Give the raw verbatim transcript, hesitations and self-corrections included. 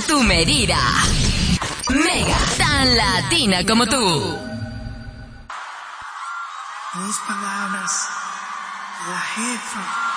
tu medida. Mega, tan latina como tú. Dos palabras, la jefa.